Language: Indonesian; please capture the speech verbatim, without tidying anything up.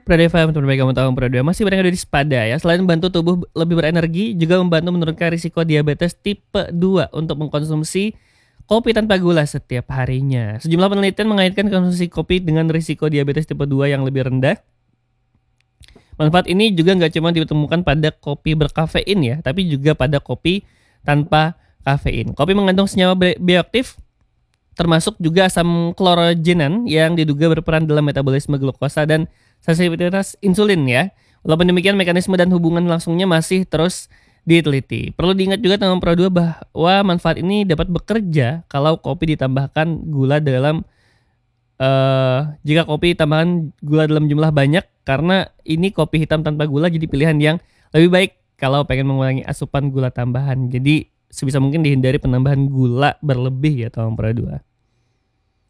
Pradiva untuk berbagai kamu tahu Pradiva masih berada di Spada ya. Selain membantu tubuh lebih berenergi, juga membantu menurunkan risiko diabetes tipe dua untuk mengkonsumsi kopi tanpa gula setiap harinya. Sejumlah penelitian mengaitkan konsumsi kopi dengan risiko diabetes tipe dua yang lebih rendah. Manfaat ini juga nggak cuma ditemukan pada kopi berkafein ya, tapi juga pada kopi tanpa kafein. Kopi mengandung senyawa bioaktif, termasuk juga asam klorogenan yang diduga berperan dalam metabolisme glukosa dan sensitivitas insulin ya. Walaupun demikian, mekanisme dan hubungan langsungnya masih terus diteliti. Perlu diingat juga teman Pro dua bahwa manfaat ini dapat bekerja kalau kopi ditambahkan gula dalam Uh, jika kopi tambahkan gula dalam jumlah banyak, karena ini kopi hitam tanpa gula jadi pilihan yang lebih baik kalau pengen mengurangi asupan gula tambahan. Jadi sebisa mungkin dihindari penambahan gula berlebih ya teman Pro dua.